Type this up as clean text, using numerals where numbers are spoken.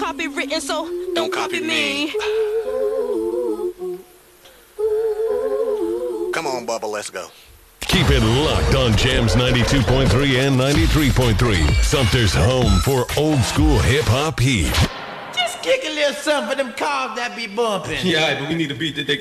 copywritten, so don't copy me. Come on, Bubba, let's go. Keep it locked on Jams 92.3 and 93.3. Sumter's home for old school hip-hop heat. Just kick a little something for them cars that be bumping. Yeah, but we need a beat that they